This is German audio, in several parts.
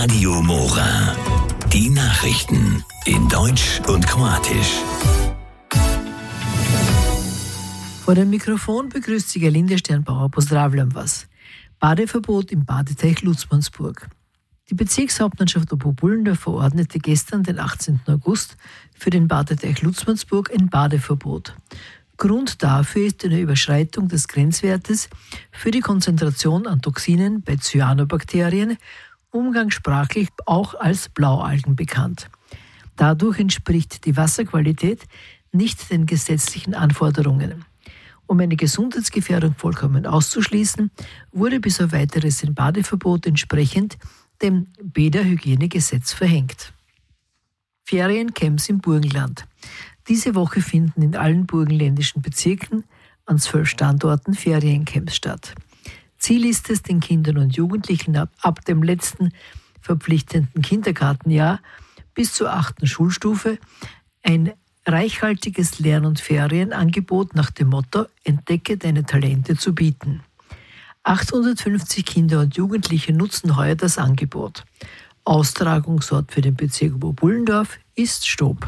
Radio Mora. Die Nachrichten in Deutsch und Kroatisch. Vor dem Mikrofon begrüßt Sie Gerlinde Sternbauer. Pozdravljam vas. Badeverbot im Badeteich Lutzmannsburg. Die Bezirkshauptmannschaft Oberbullendorf verordnete gestern, den 18. August, für den Badeteich Lutzmannsburg ein Badeverbot. Grund dafür ist eine Überschreitung des Grenzwertes für die Konzentration an Toxinen bei Cyanobakterien, umgangssprachlich auch als Blaualgen bekannt. Dadurch entspricht die Wasserqualität nicht den gesetzlichen Anforderungen. Um eine Gesundheitsgefährdung vollkommen auszuschließen, wurde bis auf Weiteres ein Badeverbot entsprechend dem Bäderhygienegesetz verhängt. Feriencamps im Burgenland. Diese Woche finden in allen burgenländischen Bezirken an 12 Standorten Feriencamps statt. Ziel ist es, den Kindern und Jugendlichen ab dem letzten verpflichtenden Kindergartenjahr bis zur 8. Schulstufe ein reichhaltiges Lern- und Ferienangebot nach dem Motto „Entdecke deine Talente" zu bieten. 850 Kinder und Jugendliche nutzen heuer das Angebot. Austragungsort für den Bezirk Oberbullendorf ist Stob.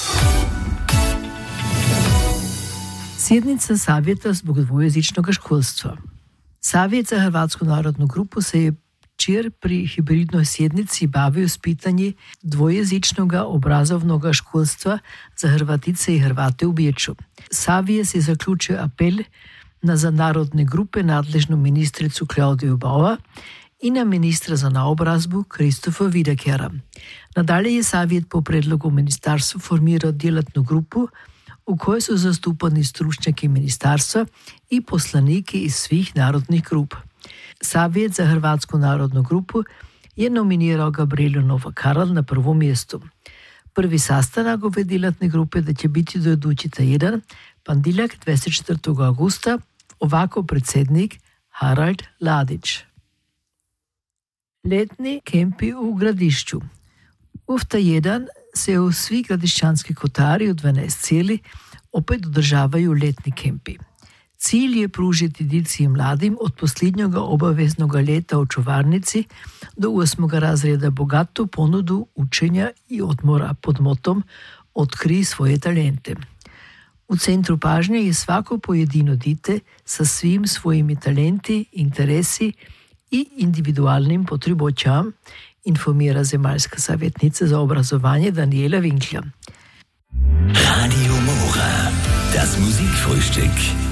Sjednica Savjeta zbog dvojezičnog školstva. Savjet za Hrvatsku narodnu grupu se je včeraj pri hibridnoj sjednici bavio s pitanji dvojezičnog obrazovnog školstva za Hrvatice i Hrvate u Beču. Savjet je zaključio apel za narodne grupe nadležnu ministricu Klaudiju Bauer i na ministra za naobrazbu Kristofa Vidakera. Nadalje je Savjet po predlogu ministarstva formirao djelatnu grupu u kojoj su zastupani stručnjaki ministarstva i poslaniki iz svih narodnih grup. Savjet za Hrvatsku narodnu grupu je nominirao Gabrielu Novakaral na prvo mjesto. Prvi sastanak ove djelatne grupe da će biti do idući tjedan, ponedjeljak 24. augusta, ovako predsjednik Harald Ladić. Letni kempi u Gradišću. U tjedan se u svi gradišćanski kotari u 12 cijeli opet održavaju letni kempi. Cilj je pružiti djeci i mladim od posljednjeg obaveznog ljeta u čuvarnici do 8. razreda bogatu ponudu učenja i odmora pod motom "Otkrij svoje talente". U centru pažnje je svako pojedino dite sa svim svojimi talenti, interesi i individualnim potrebama, informira zemaljska savjetnica za obrazovanje Daniela Winkler. Radio Mora, das Musikfrühstück.